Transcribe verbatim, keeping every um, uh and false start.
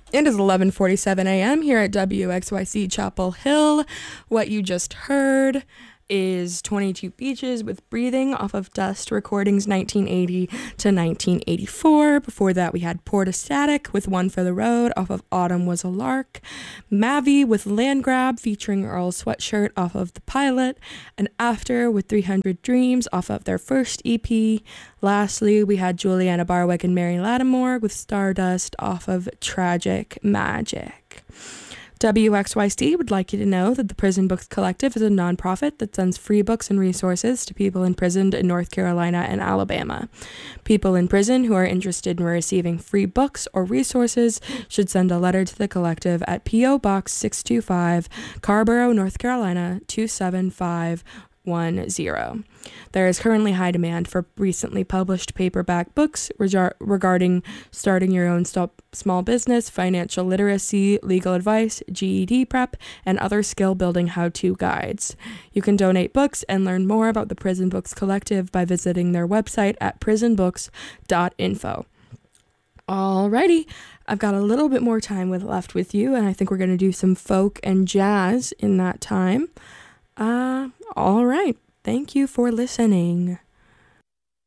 It is eleven forty-seven a.m. here at W X Y C Chapel Hill. What you just heard is twenty-two Beaches with Breathing off of Dust Recordings nineteen eighty to nineteen eighty-four. Before that, we had Portastatic with One for the Road off of Autumn Was a Lark. Mavi with Land Grab featuring Earl Sweatshirt off of The Pilot. And After with three hundred Dreams off of their first E P. Lastly, we had Juliana Barwick and Mary Lattimore with Stardust off of Tragic Magic. W X Y C would like you to know that the Prison Books Collective is a nonprofit that sends free books and resources to people imprisoned in North Carolina and Alabama. People in prison who are interested in receiving free books or resources should send a letter to the collective at P O. Box six two five, Carborough, North Carolina two seven five one zero. There is currently high demand for recently published paperback books regar- regarding starting your own st- small business, financial literacy, legal advice, G E D prep, and other skill-building how-to guides. You can donate books and learn more about the Prison Books Collective by visiting their website at prison books dot info. Alrighty, I've got a little bit more time with left with you, and I think we're going to do some folk and jazz in that time. Uh, all right. Thank you for listening.